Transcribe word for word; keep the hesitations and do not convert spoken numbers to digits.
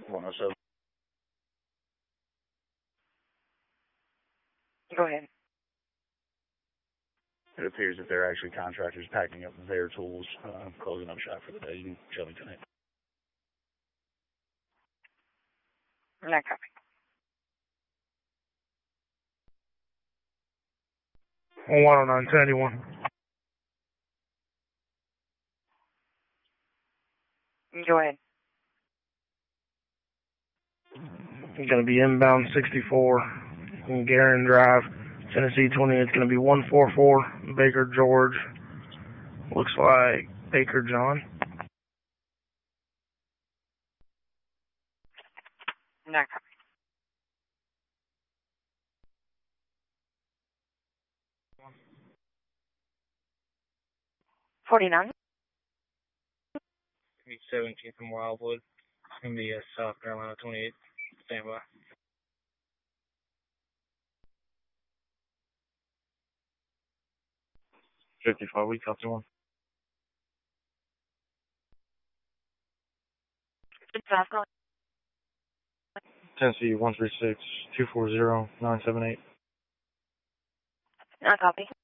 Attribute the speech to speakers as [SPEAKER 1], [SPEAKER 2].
[SPEAKER 1] one oh seven.
[SPEAKER 2] Go ahead.
[SPEAKER 1] It appears that they're actually contractors packing up their tools, uh, closing up shop for the day. You can show me tonight.
[SPEAKER 2] Not copy.
[SPEAKER 3] one oh nine, ten eighty-one.
[SPEAKER 2] Go ahead.
[SPEAKER 3] It's going to be inbound sixty-four on Garin Drive, Tennessee twenty. It's going to be one four four, Baker George. Looks like Baker John.
[SPEAKER 2] Not copy. forty-nine.
[SPEAKER 4] seventeen from Wildwood. It's going to be a South Carolina twenty-eight. Stand by. fifty-five, we copy one.
[SPEAKER 2] South Carolina.
[SPEAKER 4] Tennessee one three six, two four zero, nine seven eight.
[SPEAKER 2] Not copy.